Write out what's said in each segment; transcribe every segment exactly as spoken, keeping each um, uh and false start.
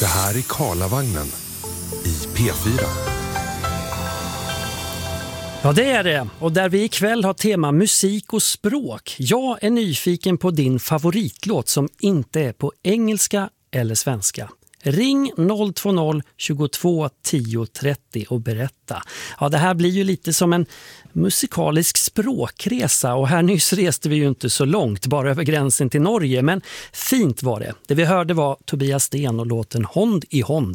Det här är Karlavagnen i P fyra. Ja, det är det. Och där vi ikväll har tema musik och språk. Jag är nyfiken på din favoritlåt som inte är på engelska eller svenska. Ring noll två noll tjugotvå tio trettio och berätta. Ja, det här blir ju lite som en musikalisk språkresa och här nyss reste vi ju inte så långt, bara över gränsen till Norge, men fint var det. Det vi hörde var Tobias Sten och låten Hond i Hond.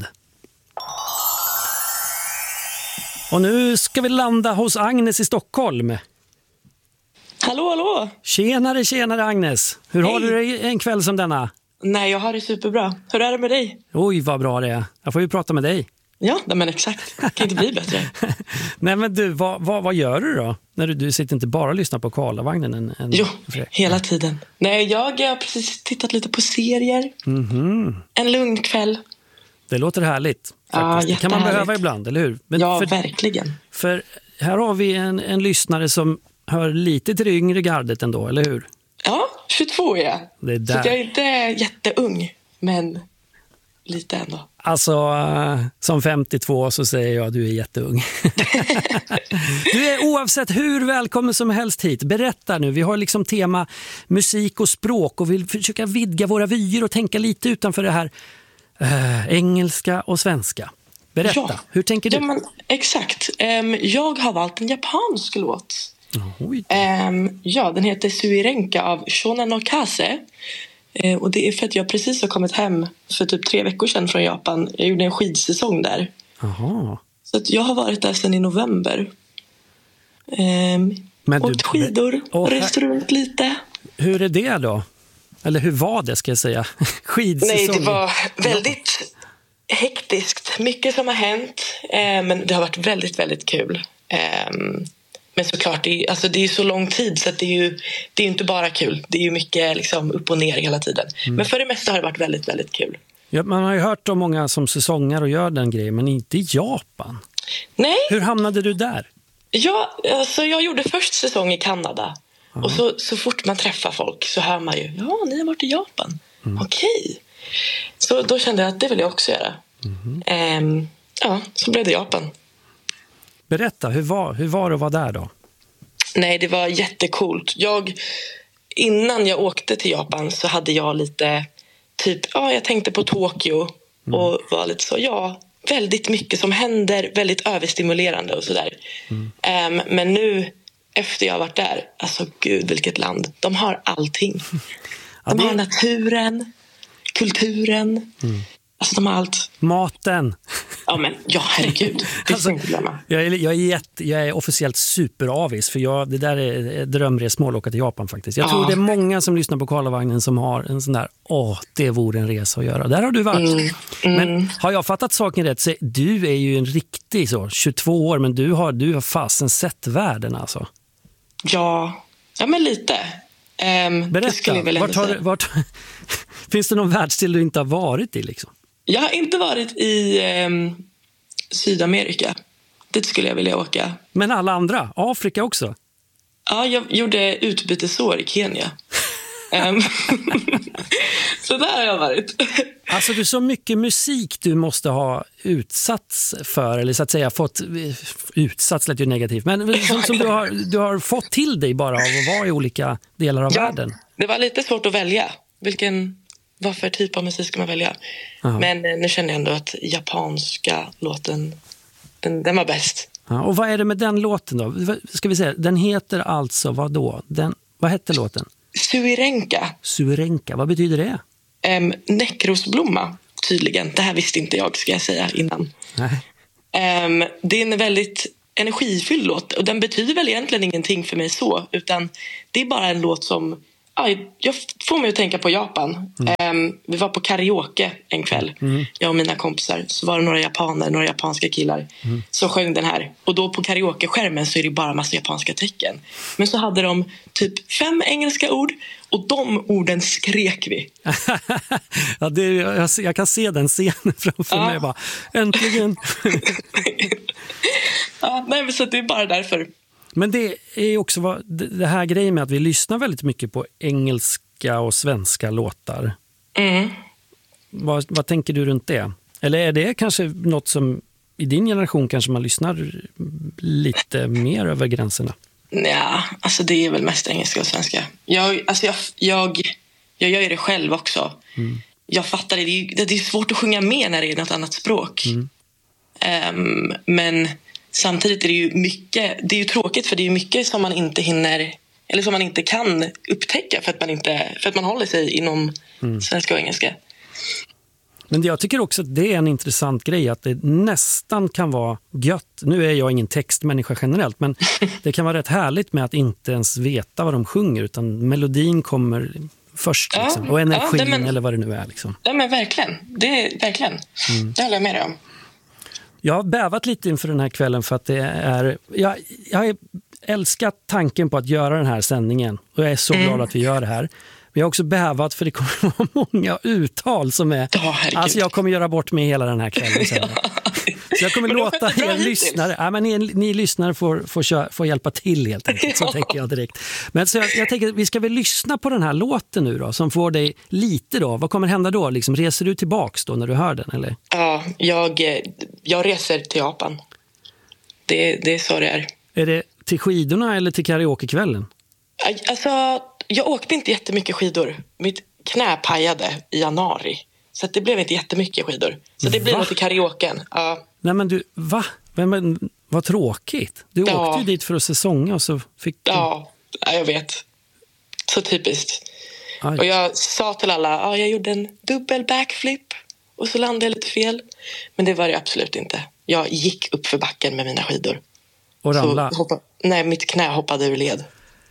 Och nu ska vi landa hos Agnes i Stockholm. Hallå, hallå! Tjenare, tjenare Agnes. Hur Hej. har du det en kväll som denna? Nej, jag har det superbra. Hur är det med dig? Oj, vad bra det är. Jag får ju prata med dig. Ja, men exakt. Kan inte bli bättre. Nej, men du, vad, vad, vad gör du då? När du, du sitter inte bara och lyssnar på Karlavagnen en, en Jo, fredag. hela tiden. Nej, jag har precis tittat lite på serier. Mm-hmm. En lugn kväll. Det låter härligt. Ja, Faktiskt. Det kan man jättehärligt. behöva ibland, eller hur? Men Ja, för, verkligen. för här har vi en, en lyssnare som hör lite till det yngre gardet ändå, eller hur? Ja, tjugotvå är jag. Det är Så där. jag är inte jätteung, men lite ändå. Alltså, uh, som femtiotvå så säger jag att du är jätteung. Du är oavsett hur välkommen som helst hit. Berätta nu, vi har liksom tema musik och språk och vill försöka vidga våra vyer och tänka lite utanför det här uh, engelska och svenska. Berätta, Ja. hur tänker du? Ja, men, exakt. Um, jag har valt en japansk låt. Oj. Um, ja, den heter Suirenka av Shonen no Kase. Uh, och det är för att jag precis har kommit hem för typ tre veckor sedan från Japan. Jag gjorde en skidsäsong där. Aha. Så att jag har varit där sedan i november. Um, Men du- åkt skidor, Åh, här- rest runt lite. Hur är det då? Eller hur var det, ska jag säga? Skidsäsong. Nej, det var väldigt hektiskt. Mycket som har hänt. Eh, men det har varit väldigt, väldigt kul. Eh, men såklart, det är, alltså det är så lång tid så att det är ju det är inte bara kul. Det är ju mycket liksom upp och ner hela tiden. Mm. Men för det mesta har det varit väldigt, väldigt kul. Ja, man har ju hört om många som säsonger och gör den grejen, men inte i Japan. Nej, Hur hamnade du där? jag, alltså jag gjorde först säsong i Kanada. Och så, så fort man träffar folk så hör man ju, ja, ni har varit i Japan. Mm. Okej. Så då kände jag att det vill jag också göra. Mm. Ehm, ja, så blev det Japan. Berätta, hur var, hur var det att vara där då? Nej, det var jättekult. Jag, innan jag åkte till Japan så hade jag lite typ, ja, jag tänkte på Tokyo och var lite så, ja, väldigt mycket som händer, väldigt överstimulerande och sådär. Mm. Um, men nu, efter jag har varit där, alltså gud vilket land. De har allting. Ja, De det- har naturen, kulturen, Mm. alltså de har allt. Maten. Ja, men ja, herregud. Det Alltså, får inte glömma. Jag är, jag, är jätte, jag är officiellt superavis, för jag, det där är ett drömresmål att åka till Japan faktiskt. Jag tror Ja. det är många som lyssnar på Karlavagnen som har en sån där, åh, det vore en resa att göra. Där har du varit. Mm, mm. Men har jag fattat saken rätt så du är ju en riktig så, tjugotvå år, men du har, du har fasen sett världen alltså. Ja, ja men lite. Um, det skulle Berätta, jag väl ändå vart har, säga. du- vart, finns det någon världsdel du inte har varit i liksom? Jag har inte varit i um, Sydamerika. Dit skulle jag vilja åka. Men alla andra, Afrika också. Ja, jag gjorde utbytesår i Kenya. um, så där har jag varit. Alltså du, så mycket musik du måste ha utsatts för, eller så att säga fått, utsatts lät ju negativt, men som, som du, har, du har fått till dig bara av att vara i olika delar av Ja, världen. det var lite svårt att välja. Vilken, vad för typ av musik ska man välja? Aha. Men eh, nu känner jag ändå att japanska låten, den, den var bäst. Ja, och vad är det med den låten då? Vad- Ska vi säga, den heter alltså vad då? Den, vad hette låten? Suirenka, Surenka, vad betyder det? um, näckrosblomma tydligen. Det här visste inte jag, ska jag säga innan. Nej. Um, det är en väldigt energifylld låt och den betyder väl egentligen ingenting för mig så, utan det är bara en låt som, ja, jag får mig att tänka på Japan. Mm. Um, vi var på karaoke en kväll, Mm. jag och mina kompisar, så var det några japaner, några japanska killar Mm. som sjöng den här, och då på karaoke-skärmen så är det bara massa japanska tecken, men så hade de typ fem engelska ord och de orden skrek vi. Ja, det, jag, jag kan se den scenen framför Ja. mig bara, äntligen. Ja, nej, men så det är bara därför. Men det är ju också vad, det det här grejen med att vi lyssnar väldigt mycket på engelska och svenska låtar. Mm. vad, vad tänker du runt det? Eller är det kanske något som i din generation kanske man lyssnar lite mer över gränserna? Ja, alltså det är väl mest engelska och svenska. Jag, alltså jag, jag, jag gör ju det själv också. Mm. Jag fattar det. Det är, ju, det är svårt att sjunga med när det är något annat språk. Mm. Um, men samtidigt är det ju mycket, det är ju tråkigt för det är mycket som man inte hinner, eller som man inte kan upptäcka för att man inte, för att man håller sig inom mm. svenska och engelska. Men jag tycker också att det är en intressant grej att det nästan kan vara gött. Nu är jag ingen textmänniska generellt, men det kan vara rätt härligt med att inte ens veta vad de sjunger, utan melodin kommer först liksom, ja, och energin ja, men, eller vad det nu är. Liksom. Ja, men verkligen. Det är verkligen. Mm. Det håller jag med dig om. Jag har bävat lite inför den här kvällen för att det är... Jag, jag har älskat tanken på att göra den här sändningen och jag är så mm. glad att vi gör det här. Vi har också bävat för det kommer vara många uttal som är... Oh, alltså jag kommer göra bort mig hela den här kvällen sen. Så jag kommer låta er lyssnare... Ja, men ni, ni lyssnare får, får, köra, får hjälpa till helt enkelt, så ja. tänker jag direkt. Men så jag, jag tänker vi ska väl lyssna på den här låten nu då, som får dig lite då. Vad kommer hända då? Liksom, reser du tillbaks då när du hör den? Eller? Ja, jag, jag reser till Japan. Det, det är så det är. Är det till skidorna eller till karaokekvällen? Alltså... Jag åkte inte jättemycket skidor. Mitt knä pajade i januari. Så att det blev inte jättemycket skidor. Så det blir va? Något i karaoken. Ja. Nej men du, va? Men, men, vad tråkigt. Du ja. åkte ju dit för att säsonga och så fick du... Ja, jag vet. Så typiskt. Aj. Och jag sa till alla, ja, jag gjorde en dubbel backflip. Och så landade jag lite fel. Men det var det absolut inte. Jag gick upp för backen med mina skidor. Och ramla? Så hoppa... Nej, mitt knä hoppade ur led.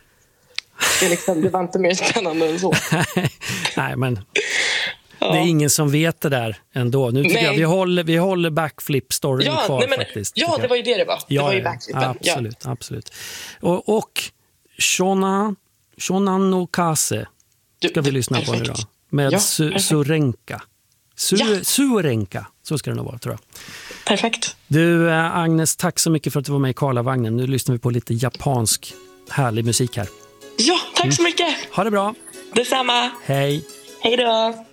Det, liksom, det var inte mer spännande än så. Nej, men ja. det är ingen som vet det där ändå. Nu tycker jag vi håller, vi håller backflip-storyn ja, kvar nej, men, faktiskt. Ja, det var ju det det var. Ja, det var ju backflipen. Absolut, ja. absolut. Och, och Shona, Shona no Kase ska vi lyssna perfekt. på nu då. Med ja, su, Surenka. Su, ja. Surenka, så ska det nog vara tror jag. Perfekt. Du Agnes, tack så mycket för att du var med i Karlavagnen. Nu lyssnar vi på lite japansk härlig musik här. Ja, tack så mycket. Ha det bra. Detsamma. Hej. Hej då.